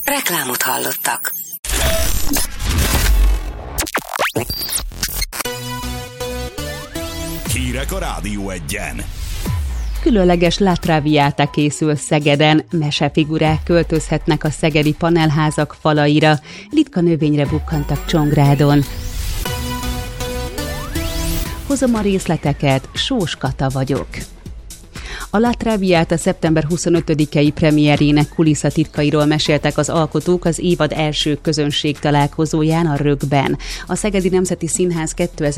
Reklámot hallottak. Hírek a Rádió Egyen. Különleges La Traviata készül Szegeden, mesefigurák költözhetnek a szegedi panelházak falaira, ritka növényre bukkantak Csongrádon. Hozom a részleteket, Sós Kata vagyok. A La Traviata szeptember 25-i premierének kulisszatitkairól meséltek az alkotók az évad első közönség találkozóján a Rögben. A Szegedi Nemzeti Színház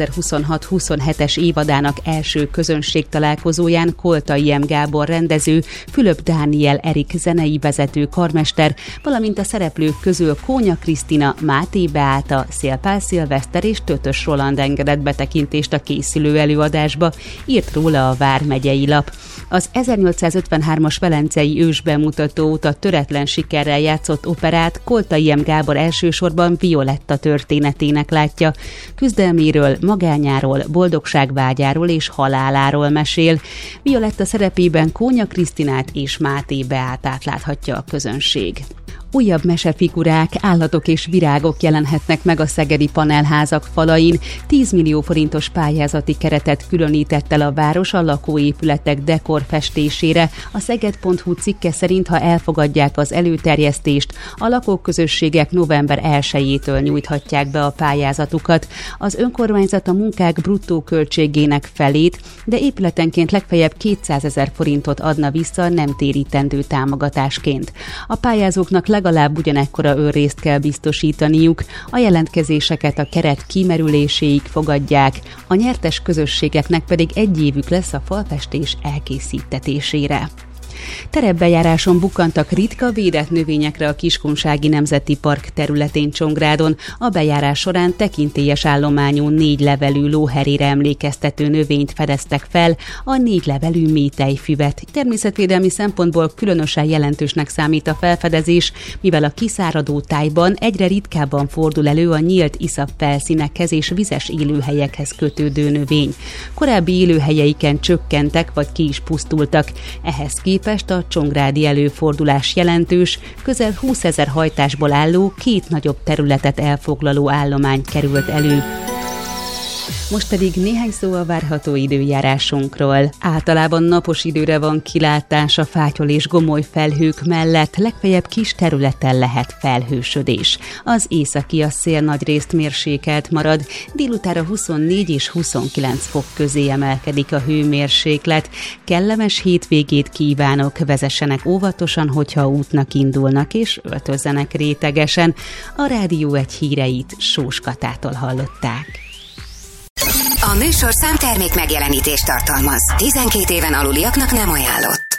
2026-27-es évadának első közönség találkozóján Koltai M. Gábor rendező, Fülöp Dániel Erik zenei vezető karmester, valamint a szereplők közül Kónya Krisztina, Máté Beáta, Szélpál Szilveszter és Tötös Roland engedett betekintést a készülő előadásba, írt róla a Vármegyei Lap. Az 1853-as velencei ősbemutató óta töretlen sikerrel játszott operát Koltai M. Gábor elsősorban Violetta történetének látja. Küzdelméről, magányáról, boldogságvágyáról és haláláról mesél. Violetta szerepében Kónya Krisztinát és Máté Beátát láthatja a közönség. Újabb mesefigurák, állatok és virágok jelenhetnek meg a szegedi panelházak falain. 10 millió forintos pályázati keretet különített el a város a lakóépületek dekorfestésére. A szeged.hu cikke szerint, ha elfogadják az előterjesztést, a lakóközösségek november 1-től nyújthatják be a pályázatukat. Az önkormányzat a munkák bruttó költségének felét, de épületenként legfeljebb 200 000 forintot adna vissza nem térítendő támogatásként. A pályázóknak legalább ugyanekkora önrészt kell biztosítaniuk, a jelentkezéseket a keret kimerüléséig fogadják, a nyertes közösségeknek pedig 1 évük lesz a falfestés elkészítetésére. Terepbejáráson bukkantak ritka védett növényekre a Kiskunsági Nemzeti Park területén Csongrádon. A bejárás során tekintélyes állományú 4 levelű lóherére emlékeztető növényt fedeztek fel, a 4 levelű métejfüvet. Természetvédelmi szempontból különösen jelentősnek számít a felfedezés, mivel a kiszáradó tájban egyre ritkábban fordul elő a nyílt iszap felszínekhez és vizes élőhelyekhez kötődő növény. Korábbi élőhelyeiken csökkentek vagy ki is pusztultak. Ehhez képest a csongrádi előfordulás jelentős, közel 20 000 hajtásból álló 2 nagyobb területet elfoglaló állomány került elő. Most pedig néhány szó a várható időjárásunkról. Általában napos időre van kilátás a fátyol és gomoly felhők mellett, legfeljebb kis területen lehet felhősödés. Az északi a szél nagyrészt mérsékelt marad, délutára 24 és 29 fok közé emelkedik a hőmérséklet. Kellemes hétvégét kívánok, vezessenek óvatosan, hogyha útnak indulnak, és öltözzenek rétegesen. A Rádió Egy híreit Sós Katától hallották. A műsorszám termék megjelenítést tartalmaz. 12 éven aluliaknak nem ajánlott.